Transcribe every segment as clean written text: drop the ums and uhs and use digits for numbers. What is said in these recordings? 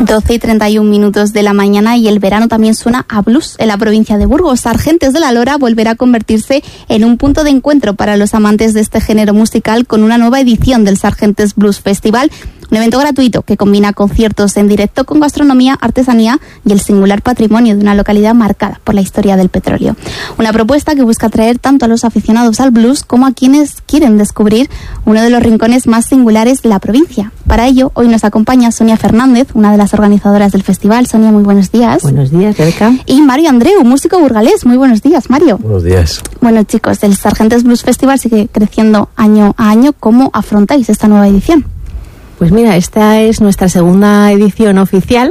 12:31 de la mañana y el verano también suena a blues en la provincia de Burgos. Sargentes de la Lora volverá a convertirse en un punto de encuentro para los amantes de este género musical con una nueva edición del Sargentes Blues Festival, un evento gratuito que combina conciertos en directo con gastronomía, artesanía y el singular patrimonio de una localidad marcada por la historia del petróleo. Una propuesta que busca atraer tanto a los aficionados al blues como a quienes quieren descubrir uno de los rincones más singulares de la provincia. Para ello, hoy nos acompaña Sonia Fernández, una de las organizadoras del festival. Sonia, muy buenos días. Buenos días, Rebeca. Y Mario Andreu, músico burgalés. Muy buenos días, Mario. Buenos días. Bueno, chicos, el Sargentes Blues Festival sigue creciendo año a año. ¿Cómo afrontáis esta nueva edición? Pues mira, esta es nuestra segunda edición oficial.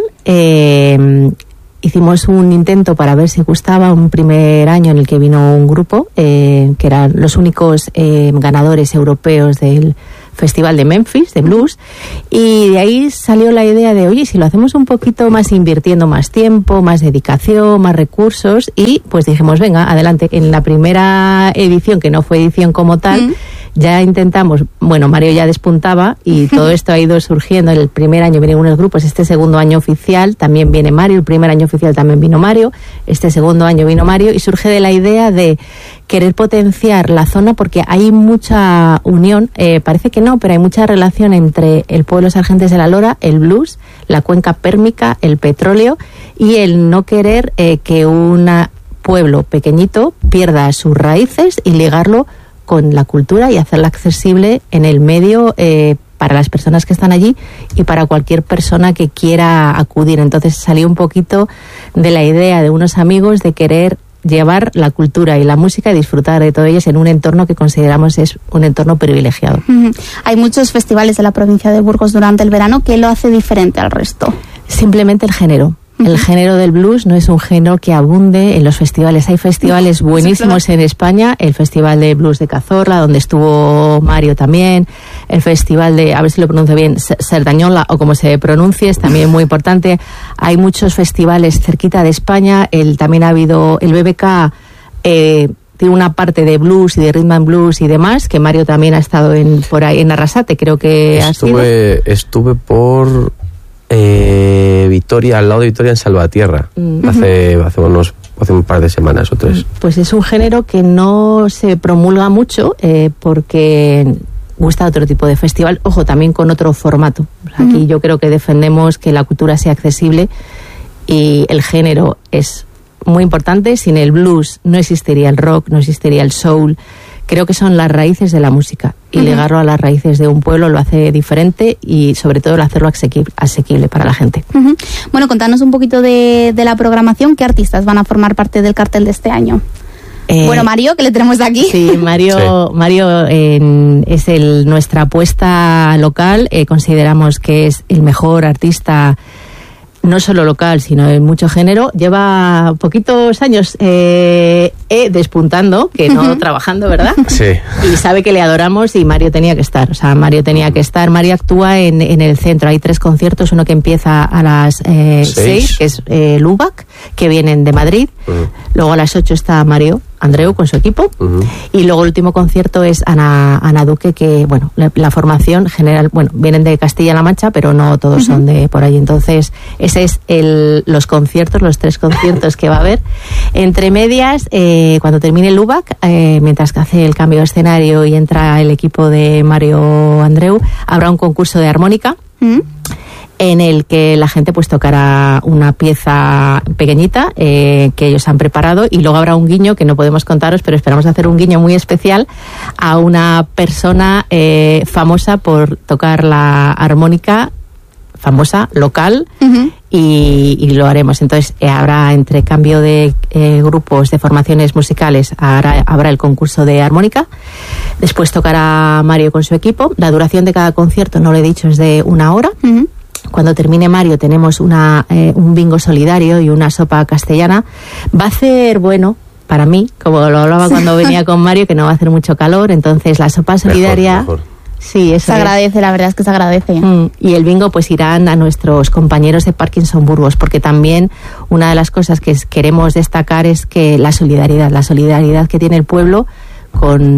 Hicimos un intento para ver si gustaba, un primer año en el que vino un grupo, que eran los únicos ganadores europeos del Festival de Memphis, de blues, y de ahí salió la idea de, oye, si lo hacemos un poquito más invirtiendo más tiempo, más dedicación, más recursos, y pues dijimos, venga, adelante. En la primera edición, que no fue edición como tal, ya intentamos, bueno, Mario ya despuntaba y todo esto ha ido surgiendo. El primer año vienen unos grupos, este segundo año oficial también viene Mario, el primer año oficial también vino Mario, este segundo año vino Mario, y surge de la idea de querer potenciar la zona porque hay mucha unión, parece que no, pero hay mucha relación entre el pueblo Sargentes de la Lora, el blues, la cuenca pérmica, el petróleo y el no querer que un pueblo pequeñito pierda sus raíces y ligarlo con la cultura y hacerla accesible en el medio para las personas que están allí y para cualquier persona que quiera acudir. Entonces salió un poquito de la idea de unos amigos de querer llevar la cultura y la música y disfrutar de todo ellos en un entorno que consideramos es un entorno privilegiado. Hay muchos festivales de la provincia de Burgos durante el verano. ¿Qué lo hace diferente al resto? Simplemente el género. El género del blues no es un género que abunde en los festivales. Hay festivales buenísimos en España, el Festival de Blues de Cazorla, donde estuvo Mario también, el Festival de, a ver si lo pronuncio bien, Cerdañola, o como se pronuncie, es también muy importante. Hay muchos festivales cerquita de España, también ha habido el BBK, tiene una parte de blues y de rhythm and blues y demás, que Mario también ha estado por ahí en Arrasate, creo que estuve por Vitoria, al lado de Vitoria, en Salvatierra, hace un par de semanas o tres. Pues es un género que no se promulga mucho porque gusta otro tipo de festival, ojo, también con otro formato. Aquí yo creo que defendemos que la cultura sea accesible y el género es muy importante. Sin el blues no existiría el rock, no existiría el soul. Creo que son las raíces de la música y ligarlo a las raíces de un pueblo lo hace diferente y sobre todo el hacerlo asequible para la gente. Bueno, contanos un poquito de la programación. ¿Qué artistas van a formar parte del cartel de este año? Bueno, Mario, que le tenemos aquí. Sí, Mario es nuestra apuesta local. Consideramos que es el mejor artista, no solo local, sino en mucho género. Lleva poquitos años despuntando, que no trabajando, ¿verdad? Sí. Y sabe que le adoramos y Mario tenía que estar. O sea, Mario tenía que estar. Mario actúa en el centro. Hay 3 conciertos. Uno que empieza a las 6, que es Lubac, que vienen de Madrid. Luego a las 8 está Mario Andreu con su equipo, y luego el último concierto es Ana Duque, que bueno, la formación general, bueno, vienen de Castilla-La Mancha, pero no todos son de por ahí. Entonces ese es los 3 conciertos que va a haber. Entre medias, cuando termine el Lubac, mientras que hace el cambio de escenario y entra el equipo de Mario Andreu, habrá un concurso de armónica en el que la gente pues tocará una pieza pequeñita que ellos han preparado, y luego habrá un guiño que no podemos contaros, pero esperamos hacer un guiño muy especial a una persona famosa por tocar la armónica, famosa, local, y lo haremos. Entonces habrá, entre cambio de grupos de formaciones musicales, habrá el concurso de armónica. Después tocará Mario con su equipo. La duración de cada concierto, no lo he dicho, es de 1 hora. Cuando termine Mario tenemos un bingo solidario y una sopa castellana. Va a ser bueno para mí, como lo hablaba cuando venía con Mario, que no va a hacer mucho calor, entonces la sopa solidaria... Mejor. Sí, eso se agradece, la verdad es que se agradece. Y el bingo pues irán a nuestros compañeros de Parkinson Burgos, porque también una de las cosas que queremos destacar es que la solidaridad que tiene el pueblo con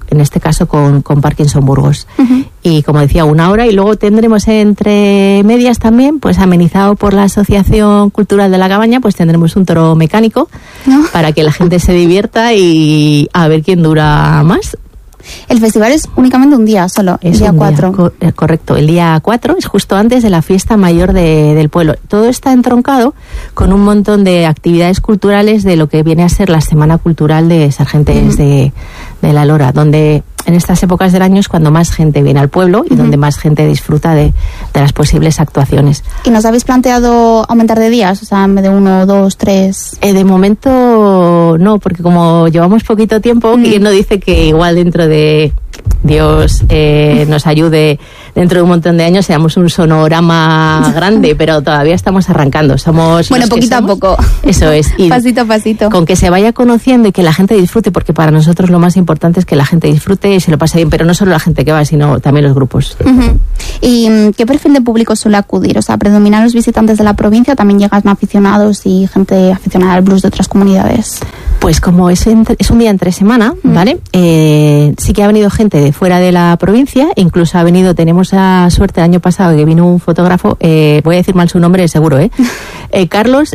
en este caso con Parkinson Burgos. Y como decía, 1 hora, y luego tendremos entre medias también, pues amenizado por la Asociación Cultural de la Cabaña, pues tendremos un toro mecánico para que la gente se divierta y a ver quién dura más. El festival es únicamente un día solo, el día 4. Correcto, el día 4 es justo antes de la fiesta mayor del pueblo. Todo está entroncado con un montón de actividades culturales de lo que viene a ser la Semana Cultural de Sargentes de la Lora, donde en estas épocas del año es cuando más gente viene al pueblo y donde más gente disfruta de las posibles actuaciones. ¿Y nos habéis planteado aumentar de días? O sea, en vez de 1, 2, 3... De momento no, porque como llevamos poquito tiempo, ¿quién no dice que igual dentro de Dios nos ayude, dentro de un montón de años seamos un sonorama grande, pero todavía estamos arrancando. Somos poquito a poco. Eso es. Y pasito a pasito. Con que se vaya conociendo y que la gente disfrute, porque para nosotros lo más importante es que la gente disfrute y se lo pase bien, pero no solo la gente que va, sino también los grupos. ¿Y qué perfil de público suele acudir? O sea, ¿predominan los visitantes de la provincia? ¿También llegan aficionados y gente aficionada al blues de otras comunidades? Pues como es un día entre semana, ¿vale? Sí que ha venido gente de fuera de la provincia, incluso tenemos la suerte el año pasado que vino un fotógrafo, voy a decir mal su nombre seguro, Carlos,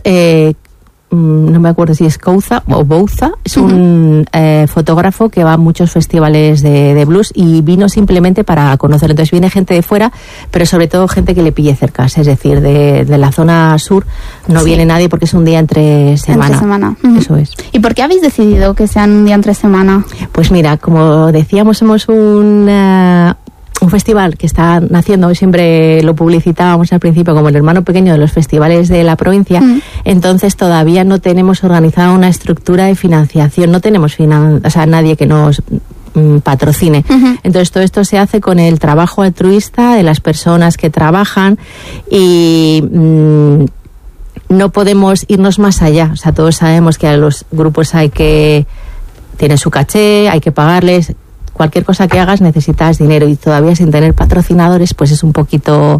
no me acuerdo si es Couza o Bouza, es un fotógrafo que va a muchos festivales de blues y vino simplemente para conocerlo. Entonces viene gente de fuera, pero sobre todo gente que le pille cerca, es decir, de la zona sur no viene nadie porque es un día entre semana. Entre semana. Eso es. ¿Y por qué habéis decidido que sean un día entre semana? Pues mira, como decíamos, somos un festival que está naciendo, siempre lo publicitábamos al principio como el hermano pequeño de los festivales de la provincia, entonces todavía no tenemos organizada una estructura de financiación, no tenemos nadie que nos patrocine. Entonces todo esto se hace con el trabajo altruista de las personas que trabajan y no podemos irnos más allá. O sea, todos sabemos que a los grupos tienen su caché, hay que pagarles. Cualquier cosa que hagas necesitas dinero y todavía sin tener patrocinadores pues es un poquito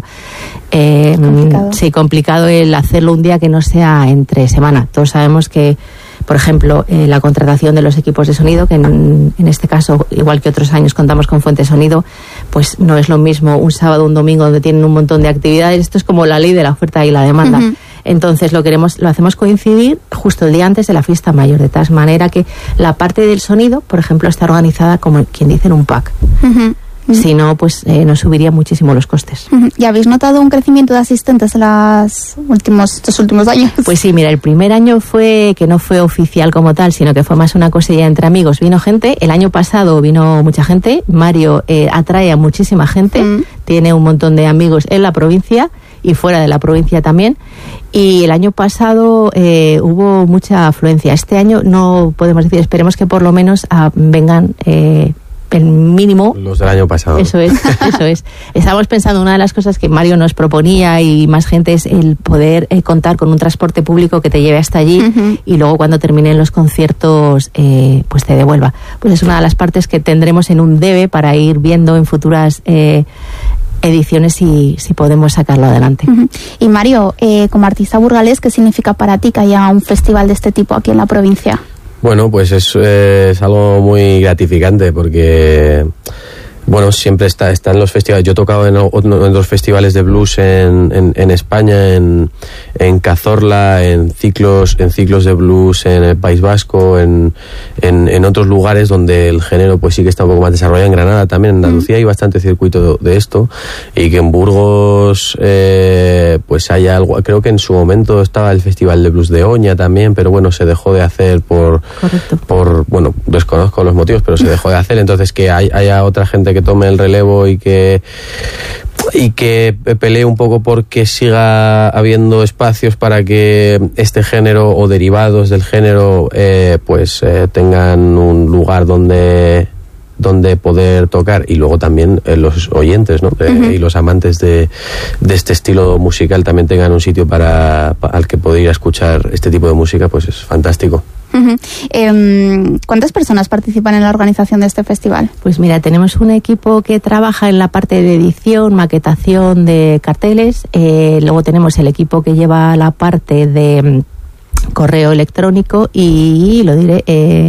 complicado el hacerlo un día que no sea entre semana. Todos sabemos que, por ejemplo, la contratación de los equipos de sonido, que en este caso, igual que otros años contamos con Fuente Sonido, pues no es lo mismo un sábado o un domingo donde tienen un montón de actividades. Esto es como la ley de la oferta y la demanda. Entonces lo hacemos coincidir justo el día antes de la fiesta mayor, de tal manera que la parte del sonido, por ejemplo, está organizada como quien dice en un pack. Si no, pues nos subiría muchísimo los costes. ¿Y habéis notado un crecimiento de asistentes en estos últimos años? Pues sí, mira, el primer año que no fue oficial como tal, sino que fue más una cosilla entre amigos. Vino gente, el año pasado vino mucha gente. Mario atrae a muchísima gente, tiene un montón de amigos en la provincia y fuera de la provincia también. Y el año pasado hubo mucha afluencia. Este año no podemos decir, esperemos que por lo menos vengan el mínimo. Los del año pasado. Eso es. Estábamos pensando, una de las cosas que Mario nos proponía y más gente es el poder contar con un transporte público que te lleve hasta allí y luego cuando terminen los conciertos pues te devuelva. Pues es una de las partes que tendremos en un debe para ir viendo en futuras ediciones si podemos sacarlo adelante. Y Mario, como artista burgalés, ¿qué significa para ti que haya un festival de este tipo aquí en la provincia? Bueno, pues es algo muy gratificante porque, bueno, siempre están los festivales. Yo he tocado en dos festivales de blues en España, en Cazorla, en ciclos de blues en el País Vasco, en otros lugares donde el género pues sí que está un poco más desarrollado. En Granada también, en Andalucía hay bastante circuito de esto, y que en Burgos pues hay algo. Creo que en su momento estaba el Festival de Blues de Oña también, pero bueno, se dejó de hacer por bueno, desconozco los motivos, pero se dejó de hacer. Entonces que haya otra gente que tome el relevo y que pelee un poco porque siga habiendo espacios para que este género o derivados del género tengan un lugar donde poder tocar, y luego también los oyentes, ¿no? Y los amantes de este estilo musical también tengan un sitio al que poder ir a escuchar este tipo de música, pues es fantástico. ¿Cuántas personas participan en la organización de este festival? Pues mira, tenemos un equipo que trabaja en la parte de edición, maquetación de carteles, luego tenemos el equipo que lleva la parte de correo electrónico y lo diré,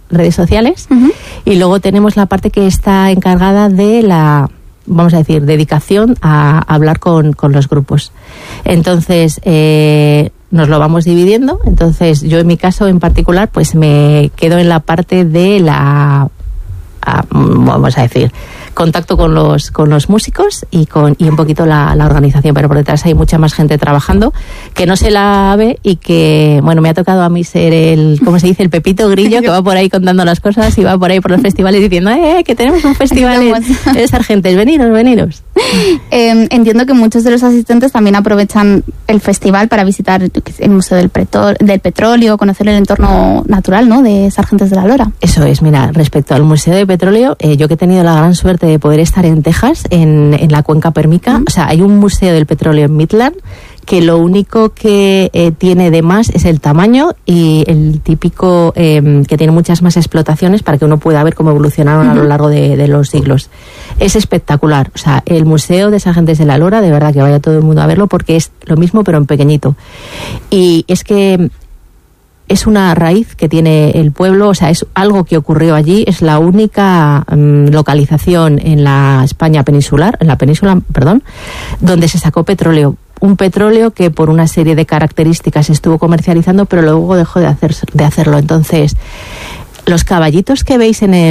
redes sociales. Y luego tenemos la parte que está encargada de la, vamos a decir, dedicación a hablar con los grupos. Entonces, nos lo vamos dividiendo. Entonces, yo en mi caso en particular, pues me quedo en la parte de la, vamos a decir, contacto con los músicos y un poquito la organización, pero por detrás hay mucha más gente trabajando que no se la ve y que, bueno, me ha tocado a mí ser el, ¿cómo se dice?, el Pepito Grillo, que va por ahí contando las cosas y va por ahí por los festivales diciendo, que tenemos un festival en Sargentes, veniros. Entiendo que muchos de los asistentes también aprovechan el festival para visitar el Museo del Petróleo, conocer el entorno natural, ¿no?, de Sargentes de la Lora. Eso es, mira, respecto al Museo del Petróleo, yo que he tenido la gran suerte de poder estar en Texas, en la cuenca pérmica, o sea, hay un Museo del Petróleo en Midland que lo único que tiene de más es el tamaño y el típico que tiene muchas más explotaciones para que uno pueda ver cómo evolucionaron a lo largo de los siglos. Es espectacular. O sea, el Museo de Sargentes de la Lora, de verdad que vaya todo el mundo a verlo porque es lo mismo pero en pequeñito. Y es que es una raíz que tiene el pueblo, o sea, es algo que ocurrió allí, es la única localización en la España peninsular, en la península, perdón, donde se sacó petróleo. Un petróleo que por una serie de características se estuvo comercializando, pero luego dejó de hacerlo. Entonces, los caballitos que veis en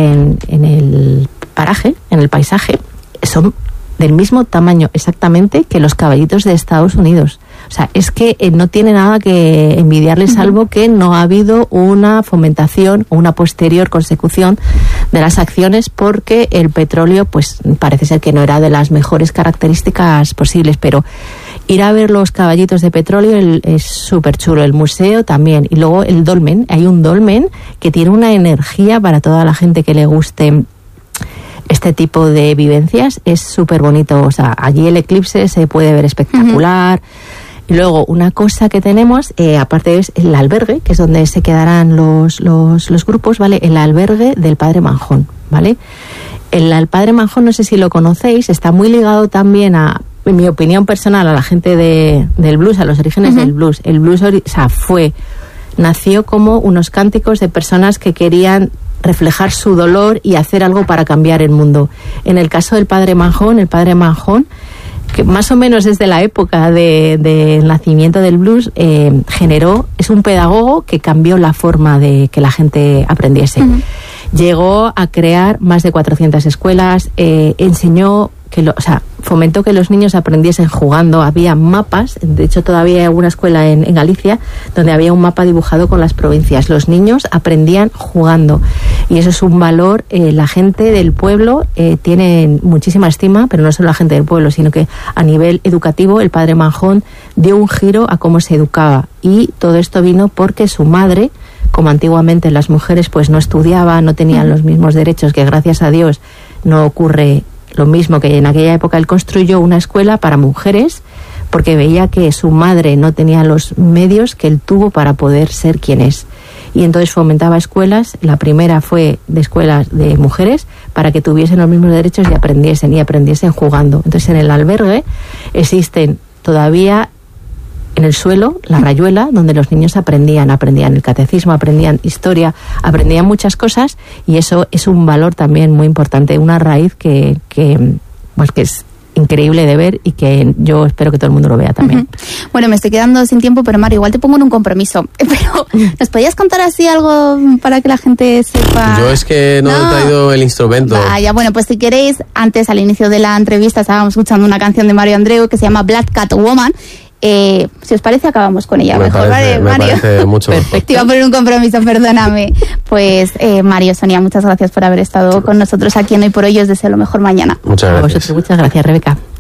el paraje, en el paisaje, son del mismo tamaño exactamente que los caballitos de Estados Unidos. O sea, es que no tiene nada que envidiarle, salvo que no ha habido una fomentación o una posterior consecución de las acciones, porque el petróleo, pues parece ser que no era de las mejores características posibles, pero ir a ver los caballitos de petróleo es súper chulo. El museo también. Y luego el dolmen. Hay un dolmen que tiene una energía para toda la gente que le guste este tipo de vivencias. Es súper bonito. O sea, allí el eclipse se puede ver espectacular. Y luego una cosa que tenemos, aparte, es el albergue, que es donde se quedarán los grupos, ¿vale? El albergue del Padre Manjón, ¿vale? El Padre Manjón, no sé si lo conocéis, está muy ligado también a, en mi opinión personal, a la gente del blues, a los orígenes del blues. El blues, nació como unos cánticos de personas que querían reflejar su dolor y hacer algo para cambiar el mundo. En el caso del Padre Manjón, que más o menos desde la época del nacimiento del blues, es un pedagogo que cambió la forma de que la gente aprendiese. Llegó a crear más de 400 escuelas, enseñó fomentó que los niños aprendiesen jugando. Había mapas, de hecho todavía hay alguna escuela en Galicia donde había un mapa dibujado con las provincias. Los niños aprendían jugando y eso es un valor. La gente del pueblo tiene muchísima estima, pero no solo la gente del pueblo, sino que a nivel educativo el Padre Manjón dio un giro a cómo se educaba, y todo esto vino porque su madre, como antiguamente las mujeres pues no estudiaban, no tenían los mismos derechos, que gracias a Dios no ocurre lo mismo, que en aquella época él construyó una escuela para mujeres porque veía que su madre no tenía los medios que él tuvo para poder ser quien es. Y entonces fomentaba escuelas. La primera fue de escuelas de mujeres para que tuviesen los mismos derechos y aprendiesen jugando. Entonces en el albergue existen todavía en el suelo la rayuela donde los niños aprendían el catecismo, aprendían historia, aprendían muchas cosas, y eso es un valor también muy importante, una raíz que es increíble de ver y que yo espero que todo el mundo lo vea también. Bueno, me estoy quedando sin tiempo, pero Mario, igual te pongo en un compromiso. Pero, ¿nos podías contar así algo para que la gente sepa? Yo es que no he traído el instrumento. Vaya, bueno, pues si queréis, antes al inicio de la entrevista estábamos escuchando una canción de Mario Andreu que se llama Black Cat Woman. Si os parece, acabamos con ella. Me parece mucho mejor. Te iba a poner un compromiso, perdóname. Pues Mario, Sonia, muchas gracias por haber estado con nosotros aquí en Hoy por Hoy. Os deseo lo mejor mañana. Muchas gracias. Muchas gracias, Rebeca.